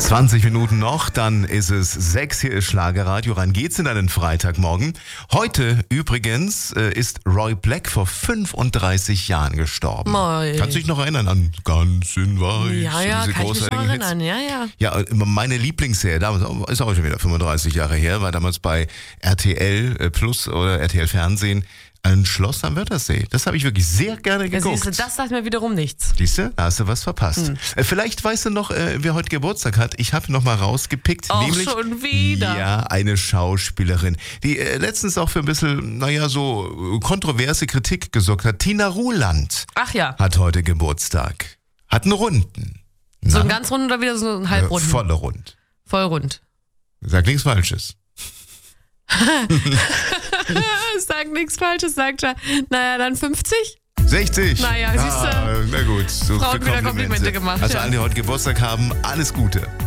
20 Minuten noch, dann ist es 6. Hier ist Schlagerradio. Ran geht's in einen Freitagmorgen. Heute übrigens ist Roy Black vor 35 Jahren gestorben. Moi. Kannst du dich noch erinnern an Ganz in Weiß? Ja, diese kann ich mich noch großartigen erinnern, Hits? ja. Ja, meine Lieblingsserie, damals ist auch schon wieder 35 Jahre her, war damals bei RTL Plus oder RTL Fernsehen ein Schloss am Wörthersee. Das habe ich wirklich sehr gerne geguckt. Siehst du, das sagt mir wiederum nichts. Siehst du, da hast du was verpasst. Vielleicht weißt du noch, wer heute Geburtstag hat. Ich habe noch mal rausgepickt. Auch nämlich, schon wieder. Ja, eine Schauspielerin, die letztens auch für ein bisschen, so kontroverse Kritik gesorgt hat. Tina Ruland Ach ja. hat heute Geburtstag. Hat einen Runden. So einen ganz runden oder wieder so einen halbrunden? Volle Rund. Voll rund. Sag nichts Falsches. Sag nichts Falsches, sagt er. Naja, dann 50? 60. Naja, siehst du. Na gut. So Frauen für wieder Komplimente gemacht, Also ja. alle, die heute Geburtstag haben, alles Gute.